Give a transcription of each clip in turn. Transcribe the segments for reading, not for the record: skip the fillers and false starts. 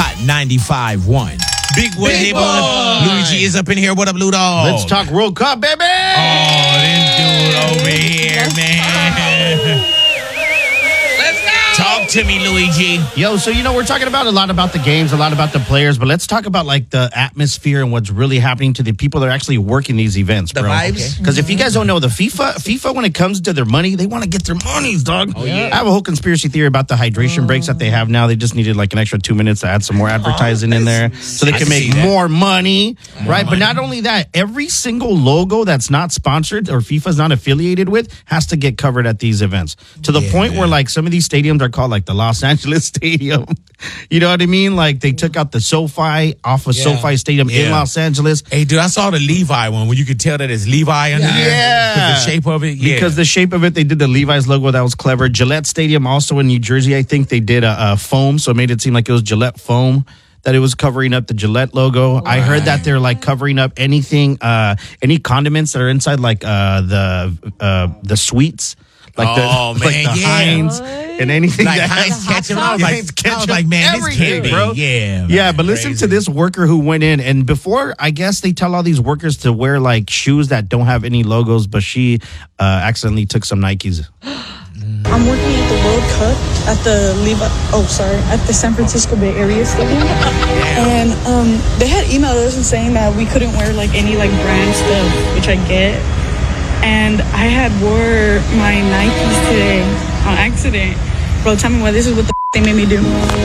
Hot 95.1. Big boy neighborhood. Luigi is up in here. What up, Ludo? Let's talk World Cup, baby. Oh, this dude over here, man. Let's go. Talk to me, Luigi. Yo, so we're talking about a lot about the games, a lot about the players, but let's talk about like the atmosphere and what's really happening to the people that are actually working these events, bro. The vibes? Because if you guys don't know, the FIFA, when it comes to their money, they want to get their monies, dog. Oh, yeah. I have a whole conspiracy theory about the hydration breaks that they have now. They just needed like an extra 2 minutes to add some more advertising in there so they can make more money, right? But not only that, every single logo that's not sponsored or FIFA's not affiliated with has to get covered at these events to the point where like some of these stadiums are called like the Los Angeles Stadium. You know what I mean? Like they took out the SoFi off of SoFi Stadium in Los Angeles. Hey, dude, I saw the Levi one where you could tell that it's Levi under there. Yeah. The shape of it. Yeah. Because the shape of it, they did the Levi's logo. That was clever. Gillette Stadium also in New Jersey, I think they did a foam. So it made it seem like it was Gillette foam that it was covering up the Gillette logo. Right. I heard that they're like covering up anything, any condiments that are inside like the sweets. Like the Heinz and anything like that Heinz ketchup. I was like, man, this can't be. Bro. Yeah, but listen to this worker who went in, and before, I guess they tell all these workers to wear like shoes that don't have any logos, but she accidentally took some Nikes. I'm working at the World Cup at the San Francisco Bay Area Stadium, and they had emailed us and saying that we couldn't wear like any like brand stuff, which I get. And I had wore my Nikes today on accident. Bro, tell me why this is what the they made me do.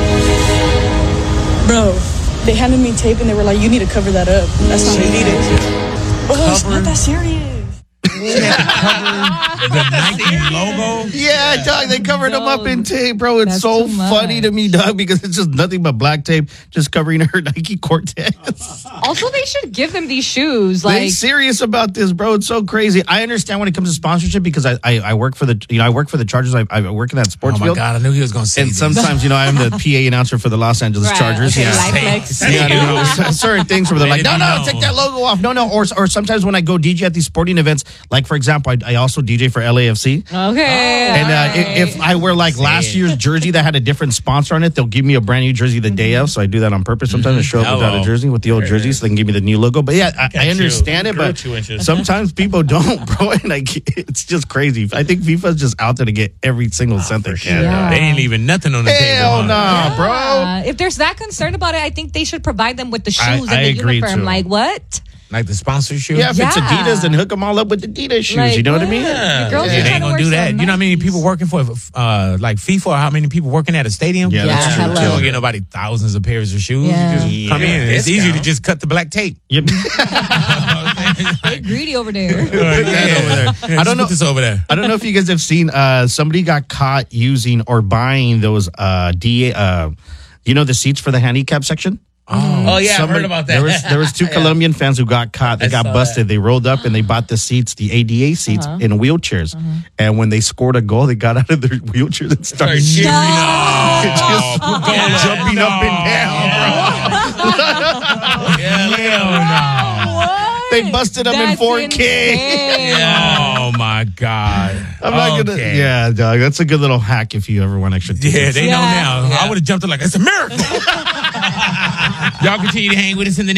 Bro, they handed me tape and they were like, you need to cover that up. That's not needed. Oh, it's not that serious. The Nike logo? Yeah, dog, they covered them up in tape, bro. It's so funny to me, dog, because it's just nothing but black tape just covering her Nike Cortez. Also, they should give them these shoes. They serious about this, bro. It's so crazy. I understand when it comes to sponsorship because I work for the I work for the Chargers. I work in that sports field. Oh my God, I knew he was going to say and this. Sometimes I'm the PA announcer for the Los Angeles Chargers. Okay, Certain things where they're like, no, take that logo off. No. Or sometimes when I go DJ at these sporting events, like for example, I also DJ for LAFC. Okay. And if I wear like last year's jersey that had a different sponsor on it, they'll give me a brand new jersey the day of. So I do that on purpose sometimes to show up without a jersey with the old jersey so they can give me the new logo. But yeah, I understand it, but sometimes people don't, bro. And it's just crazy. I think FIFA's just out there to get every single cent they can. Yeah. They ain't leaving nothing on the table. Hell nah, bro. If they're that concerned about it, I think they should provide them with the shoes and the uniform. Too. Like what? Like the sponsor shoes? Yeah, if it's Adidas, then hook them all up with Adidas shoes. Like, you know what I mean? Yeah. Girls They ain't gonna do that. You know how many people working for like FIFA or how many people working at a stadium? Yeah, that's true. You don't get nobody thousands of pairs of shoes. Yeah. You just come in. It's easy to just cut the black tape. Yep. They're greedy over there. I don't know. Put this over there. I don't know if you guys have seen somebody got caught using or buying those the seats for the handicap section. Oh yeah, I heard about that. There was two Colombian fans who got caught. They got busted. That. They rolled up and they bought the seats, the ADA seats, in wheelchairs. And when they scored a goal, they got out of their wheelchairs and started cheering. Jumping up and down, bro. They busted them in 4K. Oh my God! I'm not gonna. Yeah, dog. That's a good little hack if you ever want extra tickets. Yeah, they know now. I would have jumped in like it's a miracle. Y'all continue to hang with us in the